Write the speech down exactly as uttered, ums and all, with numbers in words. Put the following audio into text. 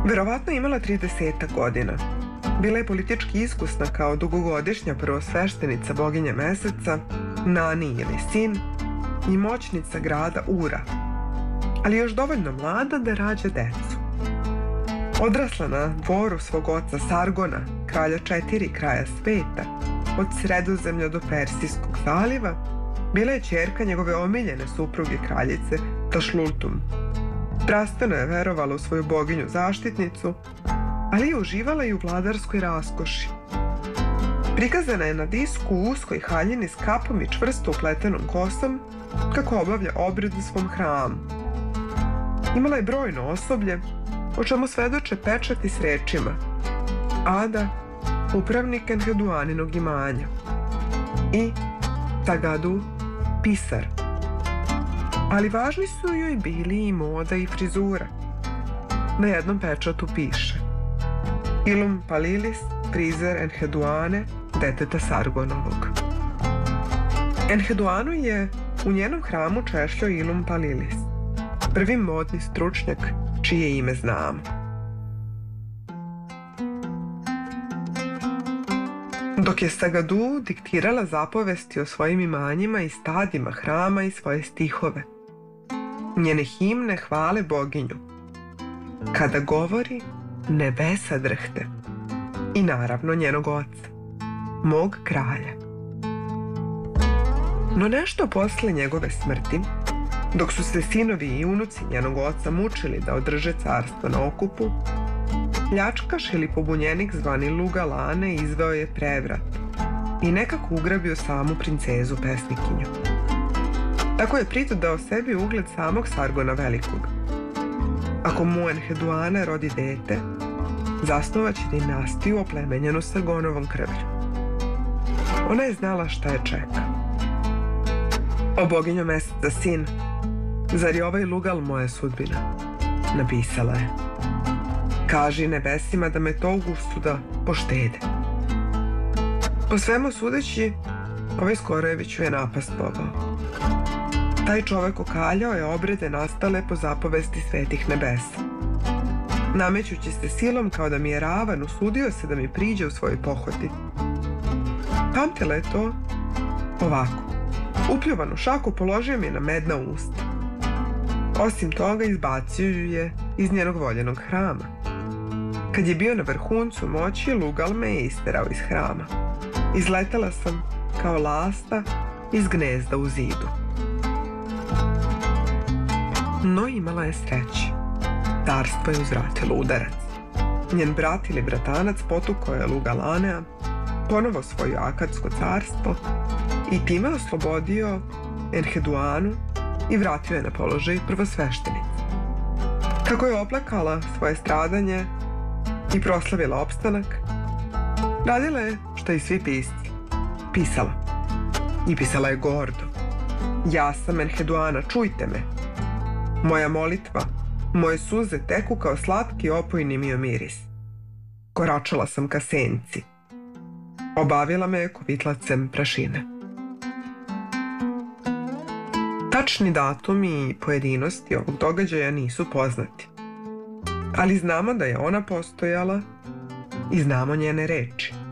Verovatno je imala trideset godina. Bila je politički iskusna kao dugogodišnja prvosveštenica boginje meseca, Nani ili Sin, i moćnica grada Ura, ali još dovoljno mlada da rađa decu. Odrasla na dvoru svog oca Sargona, kralja četiri kraja sveta, od Sredozemlja do Persijskog zaliva, bila je ćerka njegove omiljene supruge kraljice Tašlultum. Strastveno je verovala u svoju boginju zaštitnicu, ali je uživala i u vladarskoj raskoši. Prikazana je na disku u uskoj haljini s kapom i čvrsto upletenom kosom, kako obavlja obred u svom hramu. Imala je brojno osoblje, o čemu svedoče pečati s rečima Ada, upravnik Enheduaninog imanja, i Tagadu, pisar. Ali važni su joj bili i moda i frizura. Na jednom pečatu piše Ilum Palilis, frizer Enheduane, deteta Sargonovog. Enheduanu je u njenom hramu češljao Ilum Palilis, prvi modni stručnjak čije ime znamo. Dok je Sagadu diktirala zapovesti o svojim imanjima i stadima hrama i svoje stihove, njene himne hvale boginju. Kada govori, nebesa drhte. I naravno njenog oca, mog kralja. No nešto posle njegove smrti, dok su se sinovi i unuci njenog oca mučili da održe carstvo na okupu, pljačkaš ili pobunjenik zvani Luga Lane izveo je prevrat i nekako ugrabio samu princezu pesnikinju. Tako je pridodao sebi ugled samog Sargona Velikog. Ako mu Enheduana rodi dete, zasnovaće dinastiju oplemenjenu Sargonovom krvlju. Ona je znala šta je čeka. O boginjo meseca Sin, zar je ovaj Lugal moja sudbina? Napisala je. Kaži nebesima da me Togustu da poštede. Po svemu sudeći, ovaj Skorojeviću je napast pobao. Taj čovek okaljao je obrede nastale po zapovesti svetih nebesa. Namećući se silom kao da mi je ravan, usudio se da mi priđe u svojoj pohoti. Pamtila je to ovako. Upljuvanu šaku položio mi je na medna usta. Osim toga, izbacio ju je iz njenog voljenog hrama. Kad je bio na vrhuncu moći, Lugal me je isterao iz hrama. Izletela sam kao lasta iz gnezda u zidu. No imala je sreće. Carstvo je uzvratilo udarac. Njen brat ili bratanac potukao je Luga Lanea, ponovo svoje akadsko carstvo i time oslobodio Enheduanu i vratio je na položaj prvosveštenice. Kako je oplakala svoje stradanje i proslavila opstanak, radila je što i svi pisci. Pisala. I pisala je gordo. Ja sam Enheduana, čujte me. Moja molitva, moje suze teku kao slatki opojni miomiris. Koračala sam ka senci. Obavila me kovitlacem prašine. Tačni datumi i pojedinosti ovog događaja nisu poznati. Ali znamo da je ona postojala i znamo njene reči.